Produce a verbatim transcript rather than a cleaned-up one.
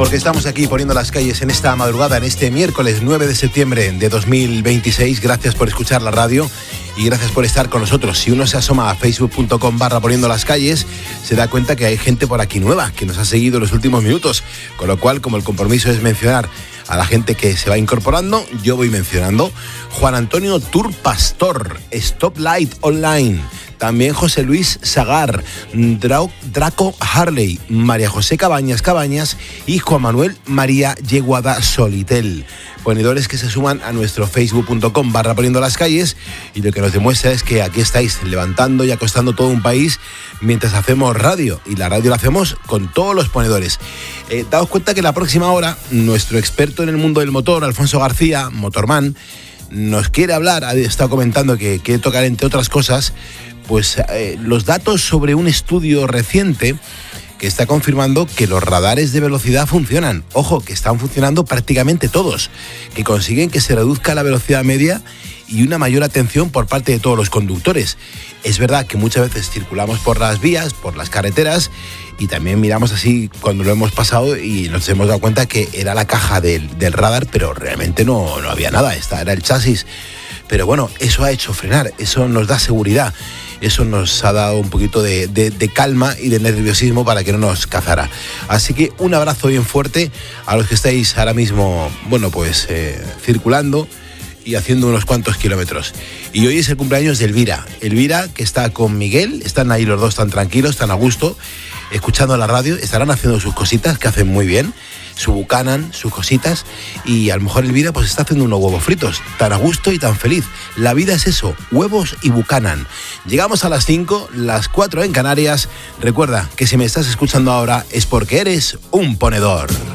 porque estamos aquí poniendo las calles en esta madrugada, en este miércoles nueve de septiembre de dos mil veintiséis. Gracias por escuchar la radio y gracias por estar con nosotros. Si uno se asoma a facebook.com barra poniendo las calles, se da cuenta que hay gente por aquí nueva que nos ha seguido en los últimos minutos, con lo cual, como el compromiso es mencionar a la gente que se va incorporando, yo voy mencionando. Juan Antonio Tour Pastor, Stoplight Online, también José Luis Sagar, Draco Harley, María José Cabañas Cabañas y Juan Manuel María Yeguada Solitel. Ponedores que se suman a nuestro facebook.com barra poniendo las calles, y lo que nos demuestra es que aquí estáis levantando y acostando todo un país mientras hacemos radio, y la radio la hacemos con todos los ponedores. Eh, daos cuenta que la próxima hora nuestro experto en el mundo del motor, Alfonso García, Motorman, nos quiere hablar, ha estado comentando que quiere tocar, entre otras cosas, pues eh, los datos sobre un estudio reciente que está confirmando que los radares de velocidad funcionan. Ojo, que están funcionando prácticamente todos, que consiguen que se reduzca la velocidad media y una mayor atención por parte de todos los conductores. Es verdad que muchas veces circulamos por las vías, por las carreteras, y también miramos así cuando lo hemos pasado y nos hemos dado cuenta que era la caja del, del radar, pero realmente no, no había nada, esta era el chasis. Pero bueno, eso ha hecho frenar, eso nos da seguridad, eso nos ha dado un poquito de, de, de calma y de nerviosismo para que no nos cazara. Así que un abrazo bien fuerte a los que estáis ahora mismo, bueno, pues eh, circulando y haciendo unos cuantos kilómetros. Y hoy es el cumpleaños de Elvira. Elvira, que está con Miguel, están ahí los dos tan tranquilos, tan a gusto, escuchando la radio, estarán haciendo sus cositas, que hacen muy bien, su bucanan, sus cositas, y a lo mejor Elvira pues está haciendo unos huevos fritos, tan a gusto y tan feliz. La vida es eso, huevos y bucanan. Llegamos a las cinco, las cuatro en Canarias. Recuerda que si me estás escuchando ahora es porque eres un ponedor.